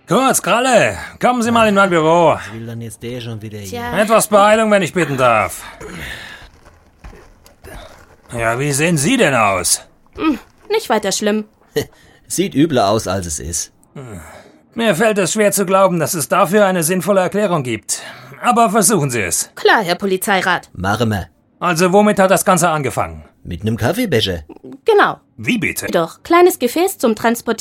Kurz, Kralle, kommen Sie mal in mein Büro. Was will dann jetzt der schon wieder hier? Tja, Etwas Beeilung, wenn ich bitten darf. Ja, wie sehen Sie denn aus? nicht weiter schlimm. Sieht übler aus, als es ist. Mir fällt es schwer zu glauben, dass es dafür eine sinnvolle Erklärung gibt. Aber versuchen Sie es. Klar, Herr Polizeirat. Machen wir. Also, womit hat das Ganze angefangen? Mit nem Kaffeebecher. Genau. Wie bitte? Doch, kleines Gefäß zum Transportieren